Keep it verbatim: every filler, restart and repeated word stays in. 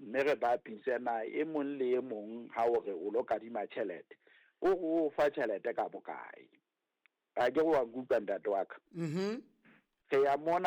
mme re ba pisana e mong le e mong ha o re o lo kadima tjhelete o go fa tjhelete ka bokae a ke go wa kuka ntate wa ka Mhm. ge ya mona